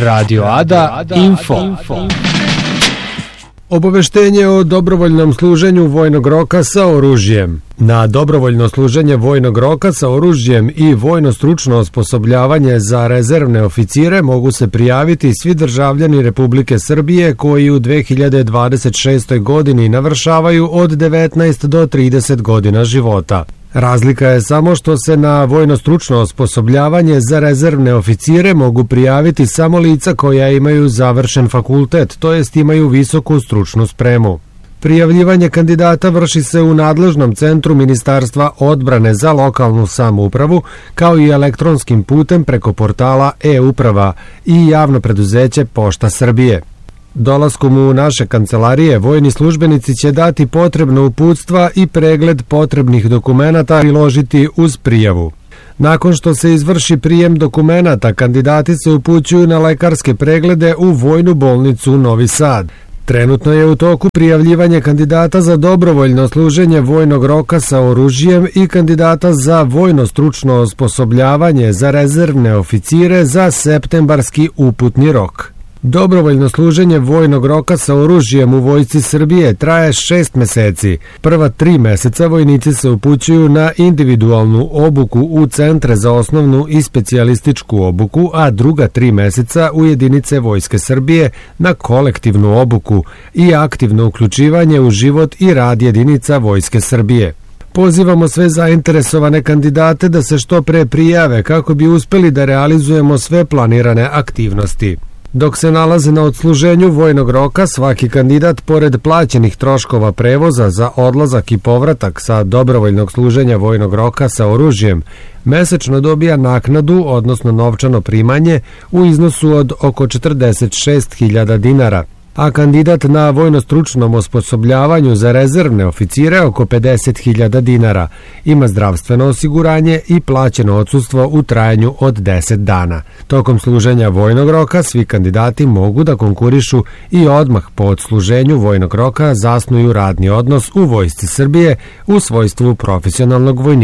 Radio Ada Info. Obaveštenje o dobrovoljnom služenju vojnog roka sa oružjem. Na dobrovoljno služenje vojnog roka sa oružjem i vojno stručno osposobljavanje za rezervne oficire mogu se prijaviti svi državljani Republike Srbije koji u 2026. godini navršavaju od 19 do 30 godina života. Razlika je samo što se na vojno stručno osposobljavanje za rezervne oficire mogu prijaviti samo lica koja imaju završen fakultet, to jest imaju visoku stručnu spremu. Prijavljivanje kandidata vrši se u nadležnom centru Ministarstva odbrane za lokalnu samoupravu, kao i elektronskim putem preko portala e-uprava i javno preduzeće Pošta Srbije. Dolaskom u naše kancelarije, vojni službenici će dati potrebna uputstva i pregled potrebnih dokumenata priložiti uz prijavu. Nakon što se izvrši prijem dokumenata, kandidati se upućuju na lekarske preglede u Vojnu bolnicu Novi Sad. Trenutno je u toku prijavljivanje kandidata za dobrovoljno služenje vojnog roka sa oružjem i kandidata za vojno stručno osposobljavanje za rezervne oficire za septembarski uputni rok. Dobrovoljno služenje vojnog roka sa oružjem u Vojsci Srbije traje 6 meseci. Prva 3 meseca vojnici se upućuju na individualnu obuku u centre za osnovnu i specijalističku obuku, a druga 3 meseca u jedinice Vojske Srbije na kolektivnu obuku i aktivno uključivanje u život i rad jedinica Vojske Srbije. Pozivamo sve zainteresovane kandidate da se što pre prijave kako bi uspeli da realizujemo sve planirane aktivnosti. Dok se nalaze na odsluženju vojnog roka, svaki kandidat, pored plaćenih troškova prevoza za odlazak i povratak sa dobrovoljnog služenja vojnog roka sa oružjem, mesečno dobija naknadu, odnosno novčano primanje, u iznosu od oko 46.000 dinara, a kandidat na vojno-stručnom osposobljavanju za rezervne oficire oko 50.000 dinara, ima zdravstveno osiguranje i plaćeno odsustvo u trajanju od 10 dana. Tokom služenja vojnog roka svi kandidati mogu da konkurišu i odmah po odsluženju vojnog roka zasnuju radni odnos u Vojsci Srbije u svojstvu profesionalnog vojnika.